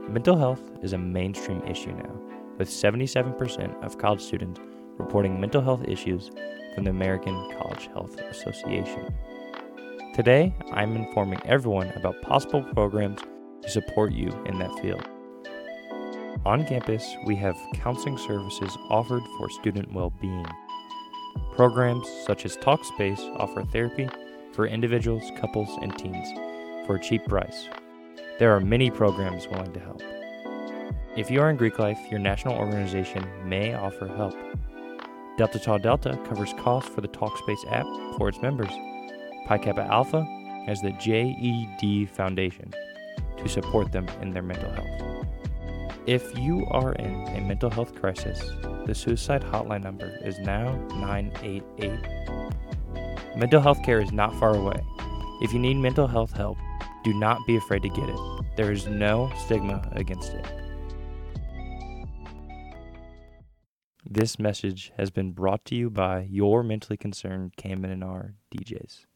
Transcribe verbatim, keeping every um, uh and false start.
Mental health is a mainstream issue now, with seventy-seven percent of college students reporting mental health issues from the American College Health Association. Today, I'm informing everyone about possible programs to support you in that field. On campus, we have counseling services offered for student well-being. Programs such as Talkspace offer therapy for individuals, couples, and teens for a cheap price. There are many programs willing to help. If you are in Greek life, your national organization may offer help. Delta Tau Delta covers costs for the Talkspace app for its members. Pi Kappa Alpha has the J E D Foundation to support them in their mental health. If you are in a mental health crisis, the suicide hotline number is now nine eight eight. Mental health care is not far away. If you need mental health help, do not be afraid to get it. There is no stigma against it. This message has been brought to you by your mentally concerned Cayman and R D Js.